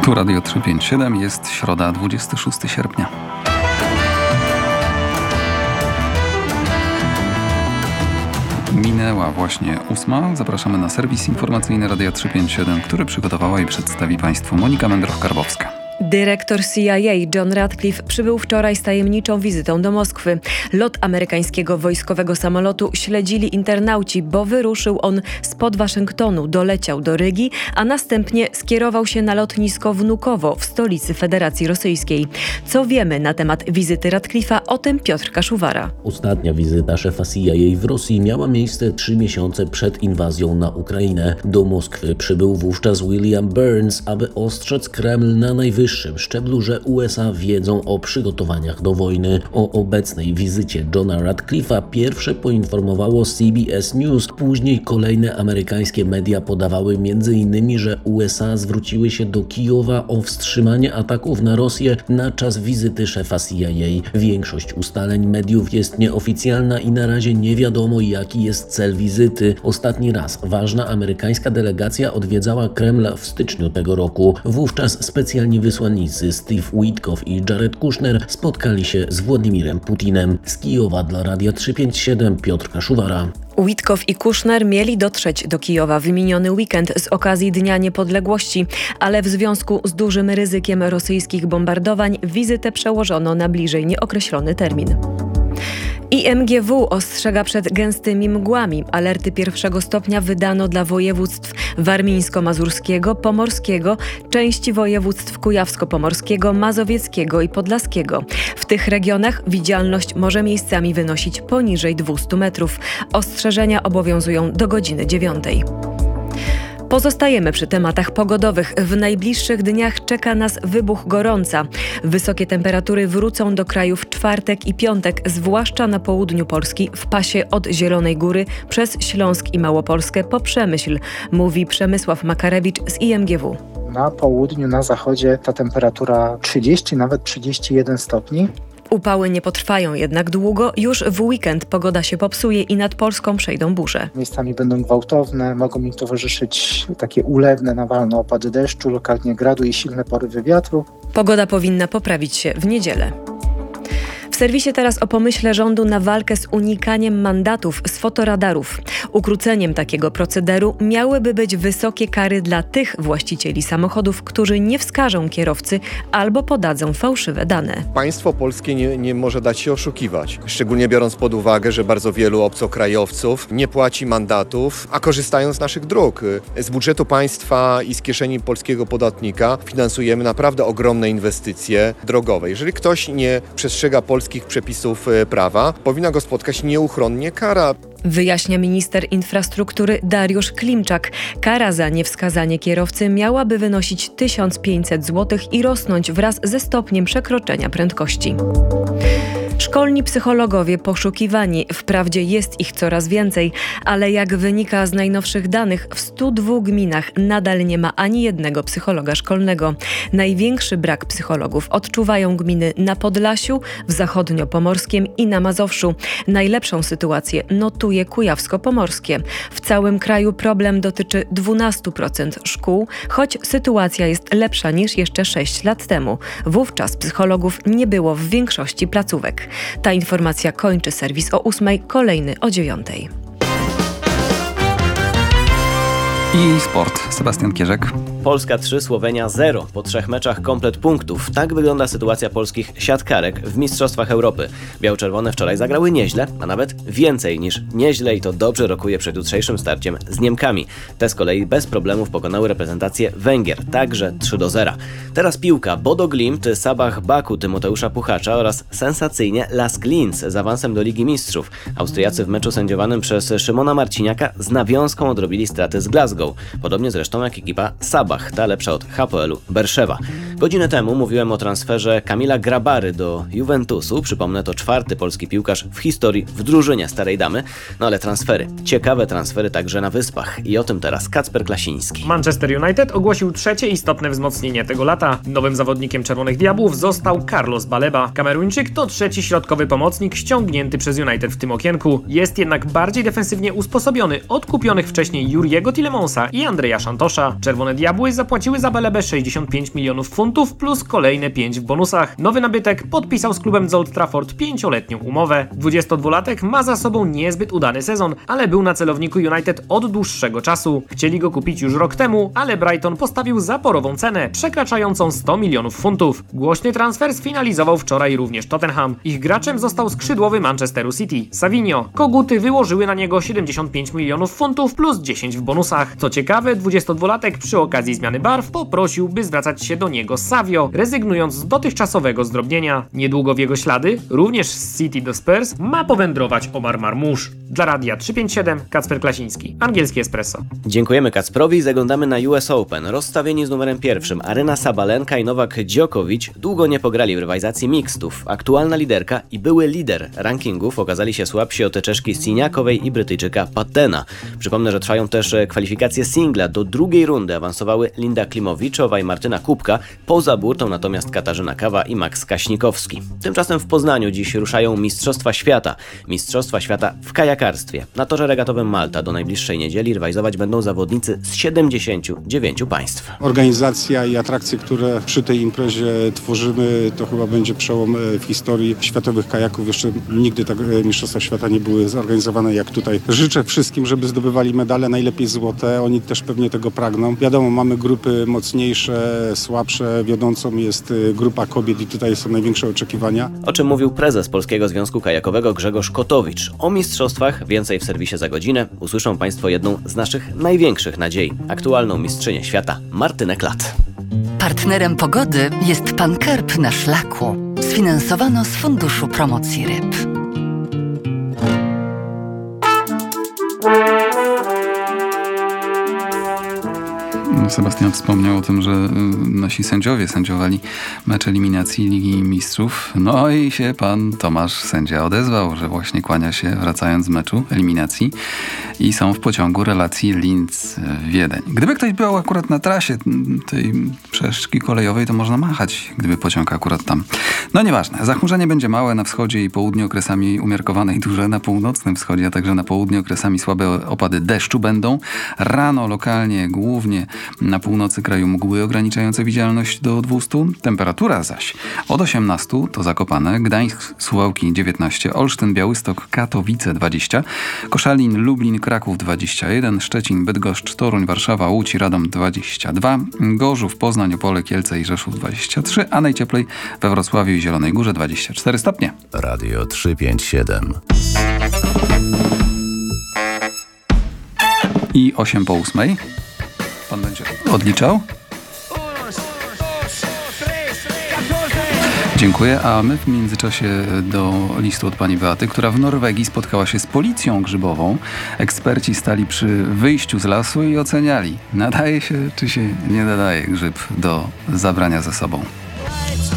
Tu Radio 357, jest środa, 26 sierpnia. Minęła właśnie 8. Zapraszamy na serwis informacyjny Radia 357, który przygotowała i przedstawi Państwu Monika Mędroch-Karbowska. Dyrektor CIA John Ratcliffe przybył wczoraj z tajemniczą wizytą do Moskwy. Lot amerykańskiego wojskowego samolotu śledzili internauci, bo wyruszył on spod Waszyngtonu, doleciał do Rygi, a następnie skierował się na lotnisko Wnukowo w stolicy Federacji Rosyjskiej. Co wiemy na temat wizyty Ratcliffe'a? O tym Piotr Kaszuwara. Ostatnia wizyta szefa CIA w Rosji miała miejsce 3 miesiące przed inwazją na Ukrainę. Do Moskwy przybył wówczas William Burns, aby ostrzec Kreml na najwyższym szczeblu, że USA wiedzą o przygotowaniach do wojny. O obecnej wizycie Johna Ratcliffe'a pierwsze poinformowało CBS News. Później kolejne amerykańskie media podawały m.in., że USA zwróciły się do Kijowa o wstrzymanie ataków na Rosję na czas wizyty szefa CIA. Większość ustaleń mediów jest nieoficjalna i na razie nie wiadomo, jaki jest cel wizyty. Ostatni raz ważna amerykańska delegacja odwiedzała Kreml w styczniu tego roku. Wówczas specjalni wysłannicy Steve Witkoff i Jared Kushner spotkali się z Władimirem Putinem. Z Kijowa dla Radia 357 Piotr Kaszuwara. Witkoff i Kushner mieli dotrzeć do Kijowa w miniony weekend z okazji Dnia Niepodległości, ale w związku z dużym ryzykiem rosyjskich bombardowań wizytę przełożono na bliżej nieokreślony termin. IMGW ostrzega przed gęstymi mgłami. Alerty 1. stopnia wydano dla województw warmińsko-mazurskiego, pomorskiego, części województw kujawsko-pomorskiego, mazowieckiego i podlaskiego. W tych regionach widzialność może miejscami wynosić poniżej 200 metrów. Ostrzeżenia obowiązują do godziny 9. Pozostajemy przy tematach pogodowych. W najbliższych dniach czeka nas wybuch gorąca. Wysokie temperatury wrócą do kraju w czwartek i piątek, zwłaszcza na południu Polski, w pasie od Zielonej Góry przez Śląsk i Małopolskę po Przemyśl, mówi Przemysław Makarewicz z IMGW. Na południu, na zachodzie ta temperatura 30, nawet 31 stopni. Upały nie potrwają jednak długo. Już w weekend pogoda się popsuje i nad Polską przejdą burze. Miejscami będą gwałtowne, mogą im towarzyszyć takie ulewne, nawalne opady deszczu, lokalnie gradu i silne porywy wiatru. Pogoda powinna poprawić się w niedzielę. W serwisie teraz o pomyśle rządu na walkę z unikaniem mandatów z fotoradarów. Ukróceniem takiego procederu miałyby być wysokie kary dla tych właścicieli samochodów, którzy nie wskażą kierowcy albo podadzą fałszywe dane. Państwo polskie nie może dać się oszukiwać. Szczególnie biorąc pod uwagę, że bardzo wielu obcokrajowców nie płaci mandatów, a korzystają z naszych dróg. Z budżetu państwa i z kieszeni polskiego podatnika finansujemy naprawdę ogromne inwestycje drogowe. Jeżeli ktoś nie przestrzega polskich przepisów prawa, powinna go spotkać nieuchronnie kara. Wyjaśnia minister infrastruktury Dariusz Klimczak. Kara za niewskazanie kierowcy miałaby wynosić 1500 zł i rosnąć wraz ze stopniem przekroczenia prędkości. Szkolni psychologowie poszukiwani. Wprawdzie jest ich coraz więcej, ale jak wynika z najnowszych danych, w 102 gminach nadal nie ma ani jednego psychologa szkolnego. Największy brak psychologów odczuwają gminy na Podlasiu, w Zachodniopomorskiem i na Mazowszu. Najlepszą sytuację notuje Kujawsko-Pomorskie. W całym kraju problem dotyczy 12% szkół, choć sytuacja jest lepsza niż jeszcze 6 lat temu. Wówczas psychologów nie było w większości placówek. Ta informacja kończy serwis o 8, kolejny o 9. I sport. Sebastian Kierzek. Polska 3, Słowenia 0. Po 3 meczach komplet punktów. Tak wygląda sytuacja polskich siatkarek w Mistrzostwach Europy. Biało-czerwone wczoraj zagrały nieźle, a nawet więcej niż nieźle i to dobrze rokuje przed jutrzejszym starciem z Niemkami. Te z kolei bez problemów pokonały reprezentację Węgier, także 3-0. Teraz piłka. Bodo Glimt, Sabah Baku Tymoteusza Puchacza oraz sensacyjnie Lask Linz z awansem do Ligi Mistrzów. Austriacy w meczu sędziowanym przez Szymona Marciniaka z nawiązką odrobili straty z Glasgow. Podobnie zresztą jak ekipa Sabah, ta lepsza od Hapoelu Berszewa. Godzinę temu mówiłem o transferze Kamila Grabary do Juventusu. Przypomnę, to 4. polski piłkarz w historii w drużynie Starej Damy. No ale transfery. Ciekawe transfery także na Wyspach. I o tym teraz Kacper Klasiński. Manchester United ogłosił trzecie istotne wzmocnienie tego lata. Nowym zawodnikiem Czerwonych Diabłów został Carlos Baleba. Kameruńczyk to trzeci środkowy pomocnik ściągnięty przez United w tym okienku. Jest jednak bardziej defensywnie usposobiony od kupionych wcześniej Juriego Tillemansa i Andreja Santosza. Czerwone Diabły zapłaciły za Balebę 65 milionów funtów plus kolejne 5 w bonusach. Nowy nabytek podpisał z klubem z Old Trafford 5-letnią umowę. 22-latek ma za sobą niezbyt udany sezon, ale był na celowniku United od dłuższego czasu. Chcieli go kupić już rok temu, ale Brighton postawił zaporową cenę, przekraczającą 100 milionów funtów. Głośny transfer sfinalizował wczoraj również Tottenham. Ich graczem został skrzydłowy Manchesteru City, Savinho. Koguty wyłożyły na niego 75 milionów funtów plus 10 w bonusach. Co ciekawe, 22-latek przy okazji zmiany barw poprosił, by zwracać się do niego Savio, rezygnując z dotychczasowego zdrobnienia. Niedługo w jego ślady, również z City do Spurs, ma powędrować Omar Marmoush. Dla Radia 357 Kacper Klasiński, Angielskie Espresso. Dziękujemy Kacprowi i zaglądamy na US Open. Rozstawieni z numerem 1 Aryna Sabalenka i Nowak Djokovic długo nie pograli w rywalizacji mixtów. Aktualna liderka i były lider rankingów okazali się słabsi od Czeszki Siniakowej i Brytyjczyka Pattena. Przypomnę, że trwają też kwalifikacje singla. Do drugiej rundy awansowały Linda Klimowiczowa i Martyna Kubka. Poza burtą natomiast Katarzyna Kawa i Max Kaśnikowski. Tymczasem w Poznaniu dziś ruszają Mistrzostwa Świata. Mistrzostwa Świata w kajakarstwie. Na torze regatowym Malta do najbliższej niedzieli rywalizować będą zawodnicy z 79 państw. Organizacja i atrakcje, które przy tej imprezie tworzymy, to chyba będzie przełom w historii światowych kajaków. Jeszcze nigdy tak Mistrzostwa Świata nie były zorganizowane jak tutaj. Życzę wszystkim, żeby zdobywali medale, najlepiej złote. Oni też pewnie tego pragną. Wiadomo, mamy grupy mocniejsze, słabsze. Wiodącą jest grupa kobiet i tutaj są największe oczekiwania. O czym mówił prezes Polskiego Związku Kajakowego Grzegorz Kotowicz. O mistrzostwach więcej w serwisie za godzinę. Usłyszą Państwo jedną z naszych największych nadziei. Aktualną mistrzynię świata Martynę Klat. Partnerem pogody jest Pan Karp na szlaku. Sfinansowano z Funduszu Promocji Ryb. Sebastian wspomniał o tym, że nasi sędziowie sędziowali mecz eliminacji Ligi Mistrzów. No i się pan Tomasz sędzia odezwał, że właśnie kłania się wracając z meczu eliminacji i są w pociągu relacji Linz-Wiedeń. Gdyby ktoś był akurat na trasie tej przeszczki kolejowej, to można machać, gdyby pociąg akurat tam. No nieważne. Zachmurzenie będzie małe na wschodzie i południu, okresami umiarkowane i duże na północnym wschodzie, a także na południu okresami słabe opady deszczu będą. Rano lokalnie, głównie na północy kraju mgły ograniczające widzialność do 200. Temperatura zaś od 18 to Zakopane, Gdańsk, Suwałki 19, Olsztyn, Białystok, Katowice 20, Koszalin, Lublin, Kraków 21, Szczecin, Bydgoszcz, Toruń, Warszawa, Łódź i Radom 22, Gorzów, Poznań, Opole, Kielce i Rzeszów 23, a najcieplej we Wrocławiu i Zielonej Górze 24 stopnie. Radio 357. I 8 po 8. Pan będzie odliczał? Dziękuję, a my w międzyczasie do listu od pani Beaty, która w Norwegii spotkała się z policją grzybową. Eksperci stali przy wyjściu z lasu i oceniali, nadaje się czy się nie nadaje grzyb do zabrania ze sobą.